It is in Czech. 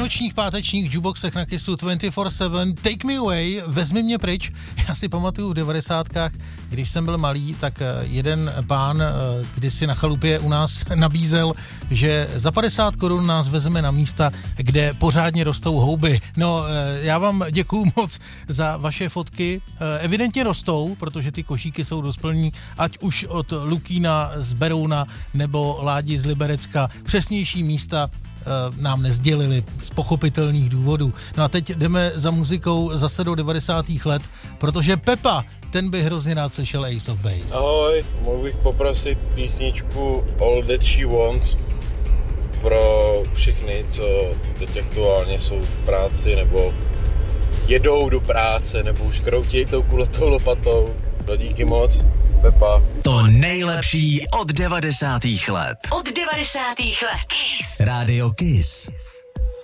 nočních pátečních jukeboxech na Kissu 24/7 Take Me Away, vezmi mě pryč. Já si pamatuju v 90kách, když jsem byl malý, tak jeden pán kdysi na chalupě u nás nabízel, že za 50 korun nás vezme na místa, kde pořádně rostou houby. No, já vám děkuju moc za vaše fotky. Evidentně rostou, protože ty košíky jsou dost plní, ať už od Lukína z Berouna nebo Ládi z Liberecka. Přesnější místa nám nezdělili z pochopitelných důvodů. No a teď jdeme za muzikou zase do 90. let, protože Pepa, ten by hrozně rád slyšel Ace of Base. Ahoj, mohl bych poprosit písničku All That She Wants pro všechny, co teď aktuálně jsou v práci nebo jedou do práce nebo už kroutějí tou kulatou lopatou. No díky moc, Pepa. To nejlepší od 90. let. Od 90. let. Kiss. Rádio Kiss.